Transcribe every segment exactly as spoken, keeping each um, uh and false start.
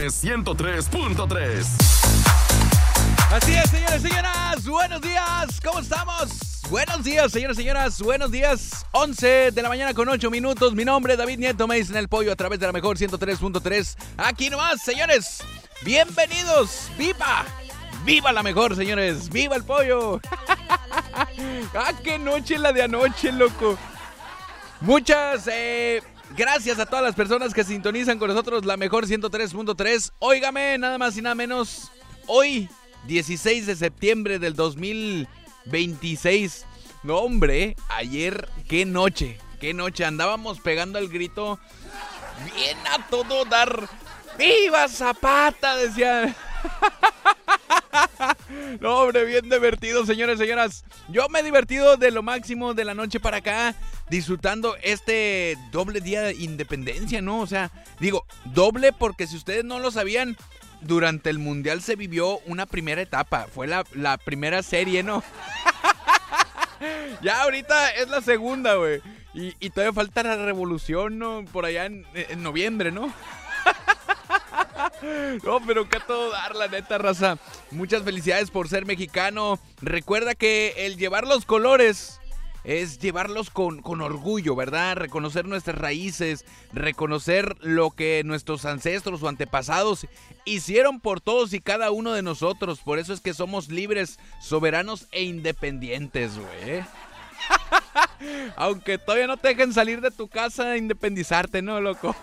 ciento tres punto tres. Así es, señores y señoras, buenos días, ¿cómo estamos? Buenos días, señores y señoras, buenos días. once de la mañana con ocho minutos. Mi nombre es David Nieto, me dicen el pollo a través de la mejor ciento tres punto tres. Aquí nomás, señores, bienvenidos, viva, viva la mejor, señores, viva el pollo. Ah, qué noche la de anoche, loco. Muchas eh, gracias a todas las personas que sintonizan con nosotros la mejor ciento tres punto tres. Óigame, nada más y nada menos, hoy dieciséis de septiembre del dos mil veintiséis. No, hombre, ayer, qué noche, qué noche. Andábamos pegando el grito bien a todo dar. ¡Viva Zapata! Decían. No, hombre, bien divertido, señores y señoras. Yo me he divertido de lo máximo de la noche para acá, disfrutando este doble día de independencia, ¿no? O sea, digo, doble porque si ustedes no lo sabían, durante el Mundial se vivió una primera etapa. Fue la, la primera serie, ¿no? Ya ahorita es la segunda, güey. Y, y todavía falta la revolución, ¿no? Por allá en, en noviembre, ¿no? No, pero que a todo dar, la neta, raza. Muchas felicidades por ser mexicano. Recuerda que el llevar los colores es llevarlos con, con orgullo, ¿verdad? Reconocer nuestras raíces, reconocer lo que nuestros ancestros o antepasados hicieron por todos y cada uno de nosotros. Por eso es que somos libres, soberanos e independientes, güey. Aunque todavía no te dejen salir de tu casa e independizarte, ¿no, loco?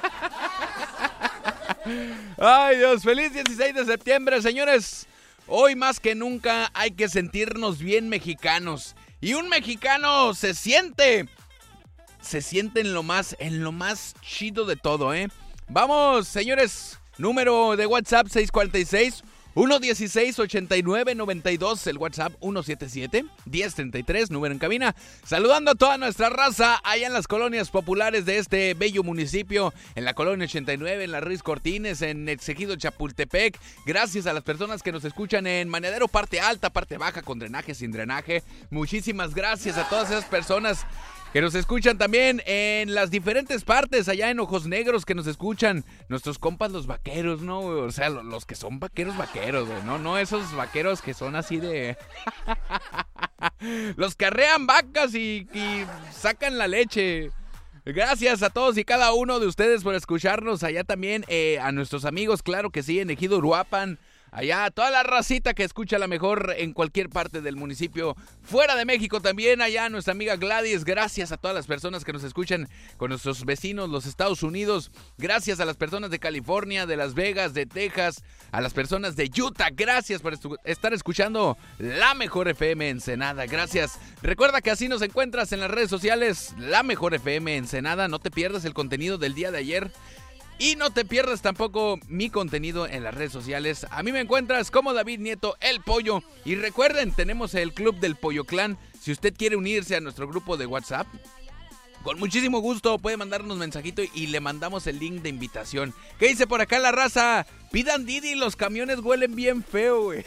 Ay, Dios, feliz dieciséis de septiembre, señores. Hoy más que nunca hay que sentirnos bien mexicanos. Y un mexicano se siente, se siente en lo más, en lo más chido de todo, ¿eh? Vamos, señores, número de WhatsApp seis cuatro seis, uno uno seis, ocho nueve nueve dos, el WhatsApp uno siete siete, uno cero tres tres, número en cabina. Saludando a toda nuestra raza allá en las colonias populares de este bello municipio, en la colonia ochenta y nueve, en la Ruiz Cortines, en Exegido Chapultepec. Gracias a las personas que nos escuchan en Maneadero, parte alta, parte baja, con drenaje, sin drenaje. Muchísimas gracias a todas esas personas que nos escuchan también en las diferentes partes, allá en Ojos Negros, que nos escuchan nuestros compas los vaqueros, ¿no? O sea, los que son vaqueros, vaqueros, güey, ¿no? No esos vaqueros que son así de... Los que arrean vacas y, y sacan la leche. Gracias a todos y cada uno de ustedes por escucharnos. Allá también eh, a nuestros amigos, claro que sí, en Ejido Uruapan. Allá, toda la racita que escucha la mejor en cualquier parte del municipio. Fuera de México también, allá nuestra amiga Gladys. Gracias a todas las personas que nos escuchan con nuestros vecinos, los Estados Unidos. Gracias a las personas de California, de Las Vegas, de Texas. A las personas de Utah. Gracias por estu- estar escuchando la mejor F M Ensenada. Gracias. Recuerda que así nos encuentras en las redes sociales. La mejor F M Ensenada. No te pierdas el contenido del día de ayer. Y no te pierdas tampoco mi contenido en las redes sociales. A mí me encuentras como David Nieto, el Pollo. Y recuerden, tenemos el Club del Pollo Clan. Si usted quiere unirse a nuestro grupo de WhatsApp, con muchísimo gusto puede mandarnos mensajito y le mandamos el link de invitación. ¿Qué dice por acá la raza? Pidan Didi, los camiones huelen bien feo, güey.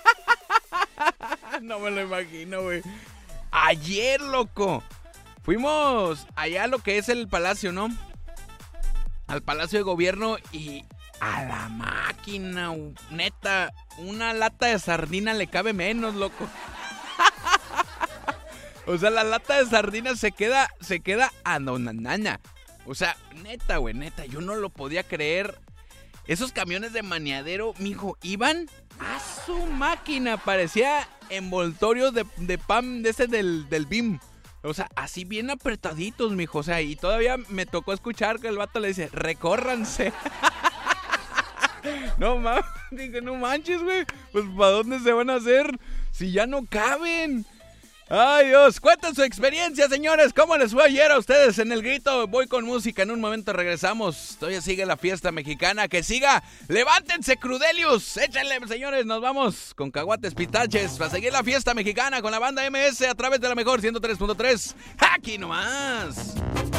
No me lo imagino, güey. Ayer, loco, fuimos allá a lo que es el Palacio, ¿no? Al Palacio de Gobierno y a la máquina, neta, una lata de sardina le cabe menos, loco. O sea, la lata de sardina se queda, se queda a nonanaña. O sea, neta, güey, neta, yo no lo podía creer. Esos camiones de maniadero, mijo, iban a su máquina, parecía envoltorios de, de pan de ese del, del B I M. O sea, así bien apretaditos, mijo. O sea, y todavía me tocó escuchar que el vato le dice, recórranse. No mames, dije, no manches, güey. Pues, ¿para dónde se van a hacer si ya no caben? Ay, Dios, cuenten su experiencia, señores. ¿Cómo les fue ayer a ustedes en el grito? Voy con música, en un momento regresamos. Todavía sigue la fiesta mexicana, que siga. Levántense, Crudelius. Échenle, señores, nos vamos con caguates pitaches para seguir la fiesta mexicana con la banda M S a través de la mejor ciento tres punto tres. Aquí nomás.